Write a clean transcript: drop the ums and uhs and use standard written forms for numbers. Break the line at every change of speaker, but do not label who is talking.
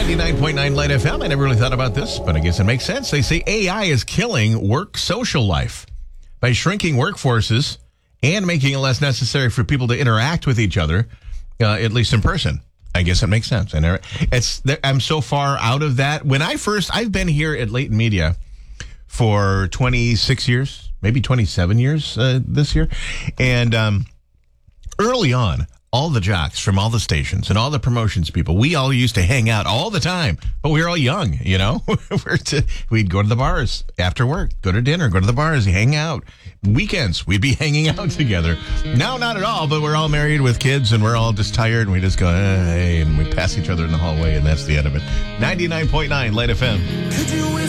99.9 Light FM. I never really thought about this, but I guess it makes sense. They say AI is killing work social life by shrinking workforces and making it less necessary for people to interact with each other, at least in person. I guess it makes sense. And I'm so far out of that. I've been here at Leighton Media for 26 years, maybe 27 years this year. And early on, all the jocks from all the stations and all the promotions people, we all used to hang out all the time, but we were all young, you know. We'd go to the bars after work, go to dinner, go to the bars, hang out. Weekends, we'd be hanging out together. Now, not at all, but we're all married with kids and we're all just tired and we just go, hey, and we pass each other in the hallway and that's the end of it. 99.9 Light FM.